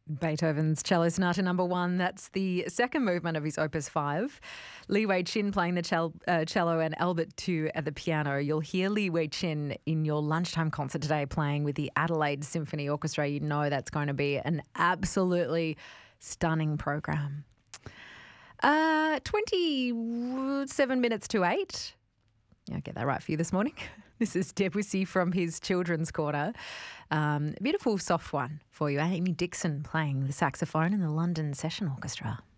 Beethoven's Cello Sonata No. 1. That's the second movement of his Opus 5. Li Wei Chin playing the cello and Albert Tu at the piano. You'll hear Li Wei Chin in your lunchtime concert today playing with the Adelaide Symphony Orchestra. You know that's going to be an absolutely stunning program. 27 minutes to 8. Yeah, I'll get that right for you this morning. This is Debussy from his Children's Corner. A beautiful soft one for you. Amy Dixon playing the saxophone in the London Session Orchestra.